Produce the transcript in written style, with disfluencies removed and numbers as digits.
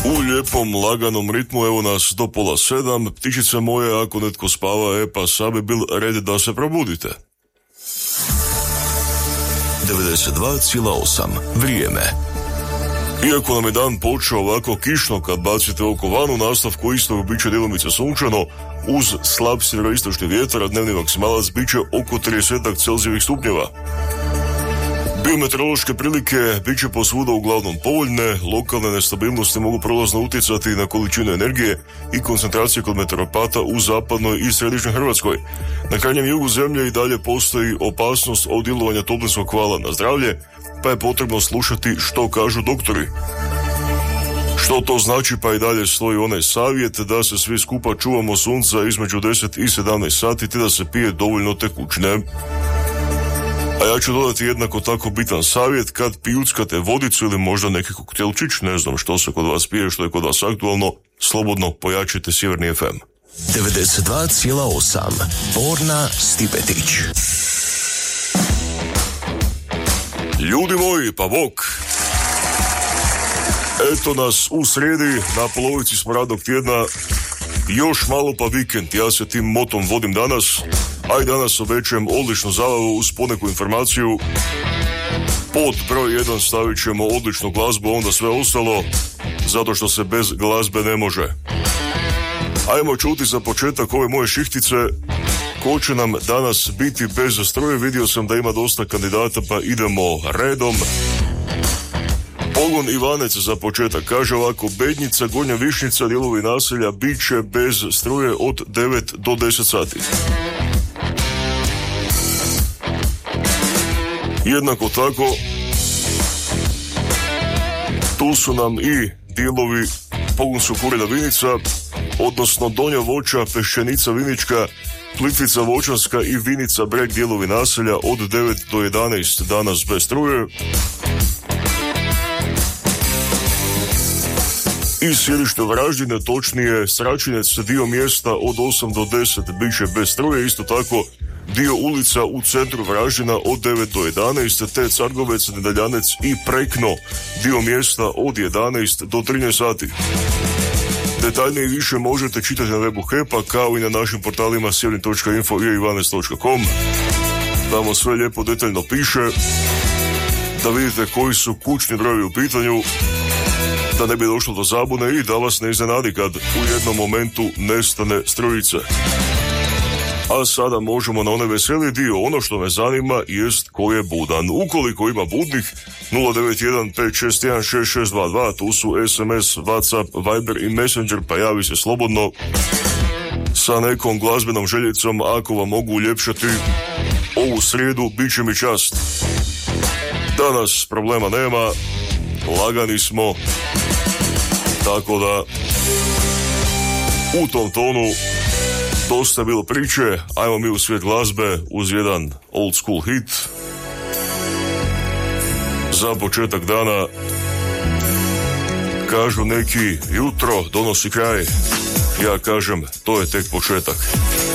U lijepom, laganom ritmu, evo nas do 6:30, ptičice moje, ako netko spava, pa sad bi bil red da se probudite. 92,8 vrijeme. Iako nam je dan počeo ovako kišno kad bacite oko van, u nastavku isto bit će djelomice sunčano, uz slab sjeveroistočni vjetar, a dnevni maksimalac bit će oko 30 Celzijevih stupnjeva. Biometeorološke prilike bit će posvuda uglavnom povoljne, lokalne nestabilnosti mogu prolazno utjecati na količinu energije i koncentracije kod meteoropata u zapadnoj i središnjoj Hrvatskoj. Na krajnjem jugu zemlje i dalje postoji opasnost od djelovanja toplinskog vala na zdravlje, pa je potrebno slušati što kažu doktori. Što to znači, pa i dalje stoji onaj savjet da se svi skupa čuvamo sunca između 10 i 17 sati te da se pije dovoljno tekućine. A ja ću dodati jednako tako bitan savjet: kad pijuckate vodicu ili možda neki koktelčić, ne znam što se kod vas pije, što je kod vas aktualno, slobodno pojačajte Sjeverni FM. 92,8 Borna Stipetić. Ljudi moji, pa bok! Eto nas u srijedi, na polovici smo radnog tjedna, još malo pa vikend, ja se tim motom vodim danas, a i danas obećajem odličnu zabavu uz poneku informaciju. Pod broj 1 stavit ćemo odličnu glazbu, onda sve ostalo, zato što se bez glazbe ne može. Ajmo čuti za početak ove moje šihtice, ko će nam danas biti bez struje. Vidio sam da ima dosta kandidata, pa idemo redom. Pogon Ivanec za početak kaže ovako: Bednjica, Gornja Višnjica, dijelovi naselja bit će bez struje od 9 do 10 sati. Jednako tako, tu su nam i dijelovi Pogonskog ureda Vinica, odnosno Donja Voća, Pešćenica Vinička, Plitvica Voćanska i Vinica Breg, dijelovi naselja od 9 do 11 danas bez struje. I sjedište Varaždine, točnije Sračinec, dio mjesta od 8 do 10 bit će bez struje, isto tako dio ulica u centru Varaždina od 9 do 11, te Cargovec, Nedaljanec i Prekno, dio mjesta od 11 do 13 sati. Detaljnije i više možete čitati na webu HEP-a, kao i na našim portalima sjeverni.info i ivanes.com. Tamo sve lijepo detaljno piše, da vidite koji su kućni brojevi u pitanju, da ne bi došlo do zabune i da vas ne iznenadi kad u jednom momentu nestane strujice. A sada možemo na onaj veseli dio. Ono što me zanima jest ko je budan. Ukoliko ima budnih, 091-561-6622, tu su SMS, WhatsApp, Viber i Messenger, pa javi se slobodno sa nekom glazbenom željicom. Ako vam mogu uljepšati ovu srijedu, bit će mi čast. Danas problema nema, lagani smo, tako da u tom tonu dosta je bilo priče, ajmo mi u svijet glazbe uz jedan old school hit. Za početak dana kažu neki jutro donosi kraj, ja kažem to je tek početak.